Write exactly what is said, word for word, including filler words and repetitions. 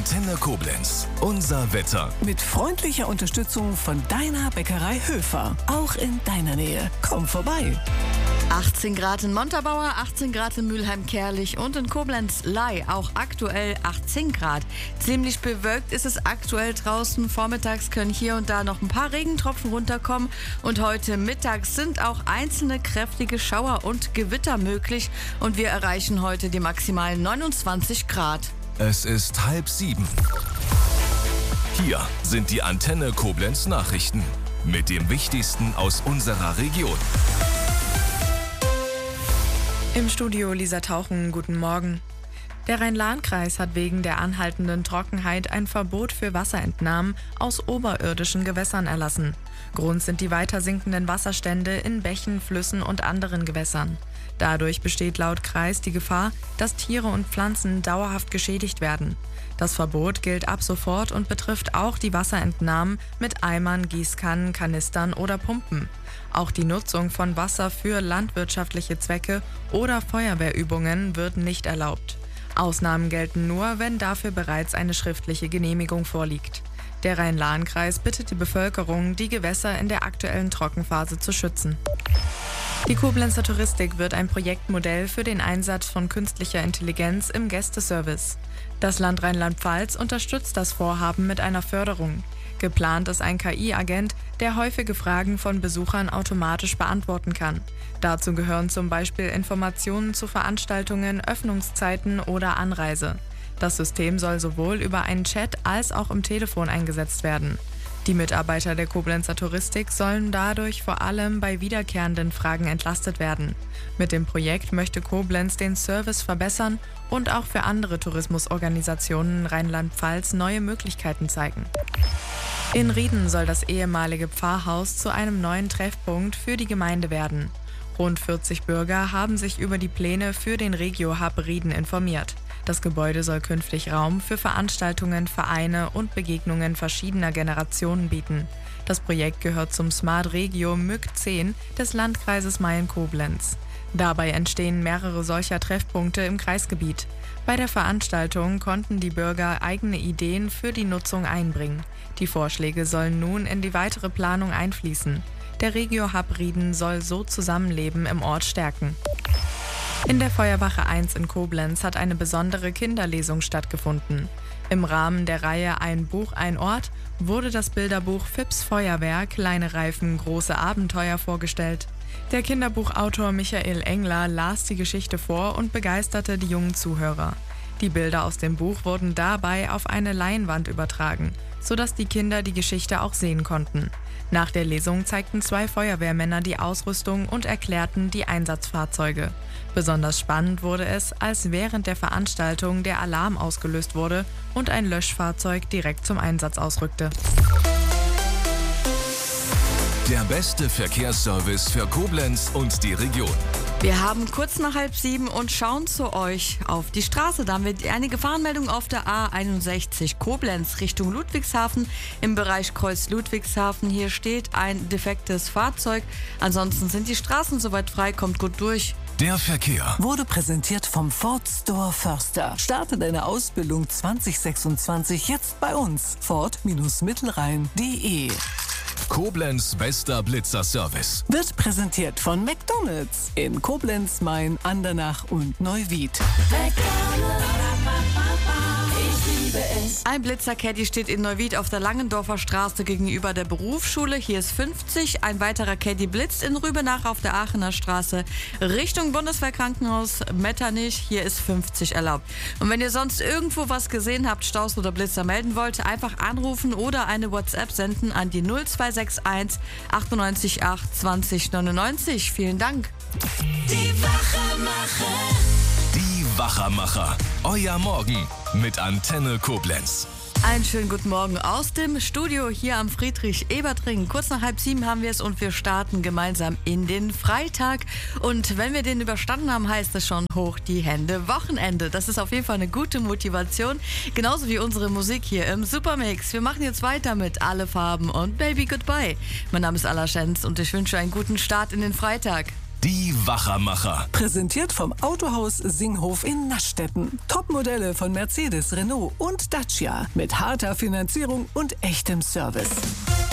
Antenne Koblenz. Unser Wetter. Mit freundlicher Unterstützung von deiner Bäckerei Höfer. Auch in deiner Nähe. Komm vorbei. achtzehn Grad in Montabaur, achtzehn Grad in Mülheim-Kerlich und in Koblenz-Ley auch aktuell achtzehn Grad. Ziemlich bewölkt ist es aktuell draußen. Vormittags können hier und da noch ein paar Regentropfen runterkommen. Und heute mittags sind auch einzelne kräftige Schauer und Gewitter möglich. Und wir erreichen heute die maximalen neunundzwanzig Grad. Es ist halb sieben. Hier sind die Antenne Koblenz Nachrichten mit dem Wichtigsten aus unserer Region. Im Studio Lisa Tauchen, guten Morgen. Der Rhein-Lahn-Kreis hat wegen der anhaltenden Trockenheit ein Verbot für Wasserentnahmen aus oberirdischen Gewässern erlassen. Grund sind die weiter sinkenden Wasserstände in Bächen, Flüssen und anderen Gewässern. Dadurch besteht laut Kreis die Gefahr, dass Tiere und Pflanzen dauerhaft geschädigt werden. Das Verbot gilt ab sofort und betrifft auch die Wasserentnahmen mit Eimern, Gießkannen, Kanistern oder Pumpen. Auch die Nutzung von Wasser für landwirtschaftliche Zwecke oder Feuerwehrübungen wird nicht erlaubt. Ausnahmen gelten nur, wenn dafür bereits eine schriftliche Genehmigung vorliegt. Der Rhein-Lahn-Kreis bittet die Bevölkerung, die Gewässer in der aktuellen Trockenphase zu schützen. Die Koblenzer Touristik wird ein Projektmodell für den Einsatz von künstlicher Intelligenz im Gästeservice. Das Land Rheinland-Pfalz unterstützt das Vorhaben mit einer Förderung. Geplant ist ein K I-Agent, der häufige Fragen von Besuchern automatisch beantworten kann. Dazu gehören zum Beispiel Informationen zu Veranstaltungen, Öffnungszeiten oder Anreise. Das System soll sowohl über einen Chat als auch im Telefon eingesetzt werden. Die Mitarbeiter der Koblenzer Touristik sollen dadurch vor allem bei wiederkehrenden Fragen entlastet werden. Mit dem Projekt möchte Koblenz den Service verbessern und auch für andere Tourismusorganisationen in Rheinland-Pfalz neue Möglichkeiten zeigen. In Rieden soll das ehemalige Pfarrhaus zu einem neuen Treffpunkt für die Gemeinde werden. Rund vierzig Bürger haben sich über die Pläne für den Regio-Hub Rieden informiert. Das Gebäude soll künftig Raum für Veranstaltungen, Vereine und Begegnungen verschiedener Generationen bieten. Das Projekt gehört zum Smart Regio M Ü G zehn des Landkreises Mayen-Koblenz. Dabei entstehen mehrere solcher Treffpunkte im Kreisgebiet. Bei der Veranstaltung konnten die Bürger eigene Ideen für die Nutzung einbringen. Die Vorschläge sollen nun in die weitere Planung einfließen. Der Regio-Hub Rieden soll so Zusammenleben im Ort stärken. In der Feuerwache eins in Koblenz hat eine besondere Kinderlesung stattgefunden. Im Rahmen der Reihe Ein Buch, ein Ort wurde das Bilderbuch Fips Feuerwehr, kleine Reifen, große Abenteuer vorgestellt. Der Kinderbuchautor Michael Engler las die Geschichte vor und begeisterte die jungen Zuhörer. Die Bilder aus dem Buch wurden dabei auf eine Leinwand übertragen, sodass die Kinder die Geschichte auch sehen konnten. Nach der Lesung zeigten zwei Feuerwehrmänner die Ausrüstung und erklärten die Einsatzfahrzeuge. Besonders spannend wurde es, als während der Veranstaltung der Alarm ausgelöst wurde und ein Löschfahrzeug direkt zum Einsatz ausrückte. Der beste Verkehrsservice für Koblenz und die Region. Wir haben kurz nach halb sieben und schauen zu euch auf die Straße. Da haben wir eine Gefahrenmeldung auf der A einundsechzig Koblenz Richtung Ludwigshafen im Bereich Kreuz Ludwigshafen. Hier steht ein defektes Fahrzeug. Ansonsten sind die Straßen soweit frei, kommt gut durch. Der Verkehr Wurde präsentiert vom Ford Store Förster. Starte deine Ausbildung zwanzig sechsundzwanzig jetzt bei uns. Ford Mittelrhein punkt de. Koblenz bester Blitzerservice. Wird präsentiert von McDonald's in Koblenz, Main, Andernach und Neuwied. Ein Blitzer-Caddy steht in Neuwied auf der Langendorfer Straße gegenüber der Berufsschule. Hier ist fünfzig. Ein weiterer Caddy blitzt in Rübenach auf der Aachener Straße Richtung Bundeswehrkrankenhaus Metternich. Hier ist fünfzig erlaubt. Und wenn ihr sonst irgendwo was gesehen habt, Staus oder Blitzer melden wollt, einfach anrufen oder eine WhatsApp senden an die null zwei sechs eins achtundneunzig acht zwanzig neunundneunzig. Vielen Dank. Die Wachemacher. Die Wachermacher. Euer Morgen mit Antenne Koblenz. Einen schönen guten Morgen aus dem Studio hier am Friedrich-Ebert-Ring. Kurz nach halb sieben haben wir es und wir starten gemeinsam in den Freitag. Und wenn wir den überstanden haben, heißt es schon hoch die Hände. Wochenende, das ist auf jeden Fall eine gute Motivation. Genauso wie unsere Musik hier im Supermix. Wir machen jetzt weiter mit Alle Farben und Baby Goodbye. Mein Name ist Alla Schenz und ich wünsche einen guten Start in den Freitag. Die Wachermacher. Präsentiert vom Autohaus Singhof in Naschstetten. Topmodelle von Mercedes, Renault und Dacia mit harter Finanzierung und echtem Service.